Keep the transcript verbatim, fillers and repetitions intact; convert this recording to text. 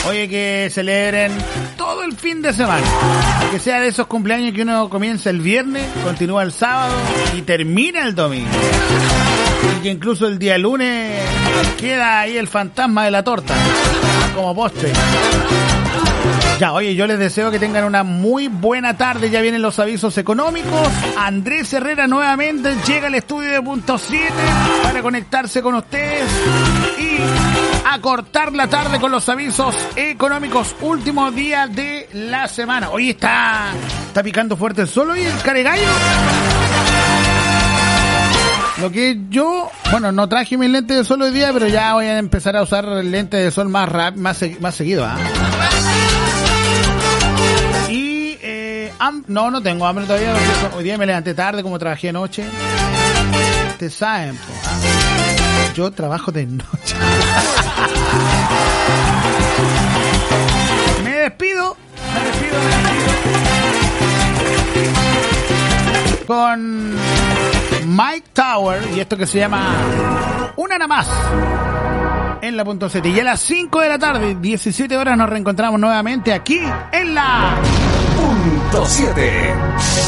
Oye, que celebren todo el fin de semana. Que sea de esos cumpleaños que uno comienza el viernes, continúa el sábado y termina el domingo. Y que incluso el día lunes queda ahí el fantasma de la torta, como postre. Ya, oye, yo les deseo que tengan una muy buena tarde. Ya vienen los avisos económicos. Andrés Herrera nuevamente llega al estudio de Punto siete para conectarse con ustedes y acortar la tarde con los avisos económicos. Último día de la semana. Hoy está, está picando fuerte el sol hoy el caregallo. Lo que yo, bueno, no traje mis lentes de sol hoy día, pero ya voy a empezar a usar lentes de sol más rap, más, más seguido, ¿ah? ¿eh? No, no tengo hambre todavía. Hoy día me levanté tarde, como trabajé anoche. Ustedes saben, po, ¿ah? Yo trabajo de noche. Me despido. Me despido, me despido. Con Mike Tower y esto que se llama Una nada más en la Punto siete. Y a las cinco de la tarde, diecisiete horas, nos reencontramos nuevamente aquí en la Punto siete.